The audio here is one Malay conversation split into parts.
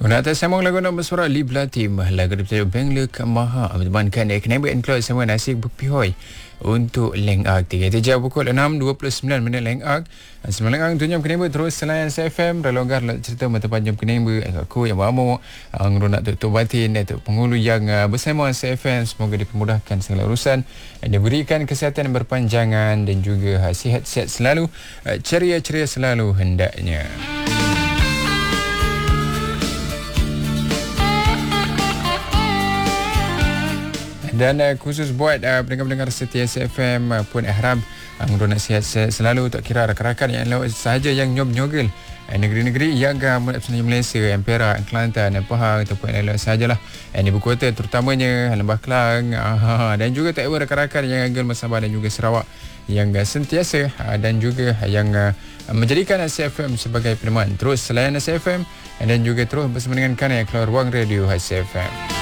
Nak sambung lagu nak bersuara Lib Latim lagu dari Benglek Maha menemankan Knebe Enclose sama nasib berpihoi untuk Leng Ag 3 jam pukul 6.29 minit Leng Ag. Semalam Leng Ag tunyam Knebe terus selain SFM relonggar cerita mata panjang Knebe aku yang beramo ngerunak Tok Batin Tok Penghulu yang bersama SFM, semoga dipermudahkan segala urusan, diberikan kesihatan berpanjangan dan juga sihat-sihat selalu, ceria-ceria selalu hendaknya. Dan khusus buat pendengar-pendengar setia SFM pun harap nak sihat selalu, tak kira rakan-rakan yang lain sahaja yang nyogel negeri-negeri yang sebenarnya Malaysia, Perak, Kelantan, Pahang ataupun yang lain sahajalah di ibu kota terutamanya Lembah Kelang, dan juga tak ada rakan-rakan yang agel Sabah dan juga Sarawak yang sentiasa dan juga yang menjadikan SFM sebagai peneman terus selain SFM dan juga terus bersama dengan Kanal Keluar Ruang Radio SFM.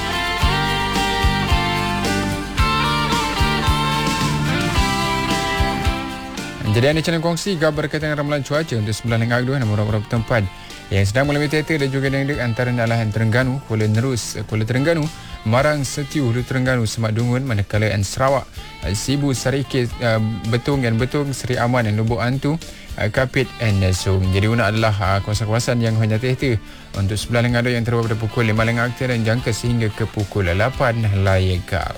Jadi anda channel kongsi gambar berkaitan ramalan cuaca untuk 9 Leng Ag 2 nombor beberapa tempat yang sedang melalui teater dan juga dengdek antara Alahan Terengganu, Kuala Terengganu, Marang Setiu, Hulu Terengganu, Semak Dungun, manakala Sarawak, Sibu, Sarikit, Betung dan Betung, Seri Aman dan Lubuk Antu, Kapit dan Sung. Jadi guna adalah kawasan-kawasan yang hanya teater untuk 9 Leng Ag 2 yang terbuat pada pukul 5 Leng Ag dan jangka sehingga ke pukul 8 Layakal.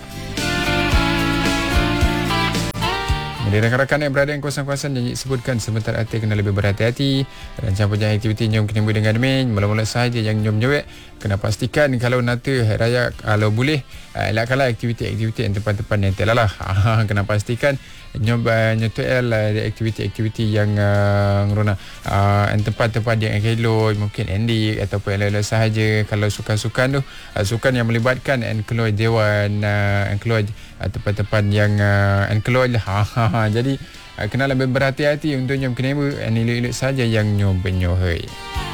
Jadi rakan-rakan yang berada di kawasan-kawasan yang disebutkan sebentar hati kena lebih berhati-hati dan campurnya aktiviti nyom kena dengan main mula-mula sahaja yang nyom-nyowek kena pastikan kalau nanti raya kalau boleh elakkanlah aktiviti-aktiviti yang tempat-tempat yang telalah kena pastikan nyotuel aktiviti-aktiviti yang ngerona tempat-tempat yang elok mungkin endik ataupun elok sahaja. Kalau sukan-sukan tu sukan yang melibatkan keluar dewan keluar tempat-tempat yang keluar jadi kena lebih berhati-hati untuk nyom kena elok-elok saja yang nyom penyohoi.